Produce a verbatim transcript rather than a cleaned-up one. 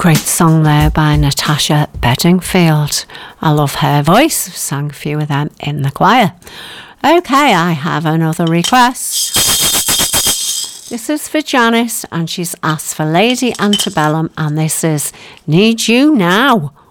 Great song there by Natasha Bedingfield. I love her voice. Sang a few of them in the choir. Okay, I have another request. This is for Janice, and she's asked for Lady Antebellum, and this is Need You Now.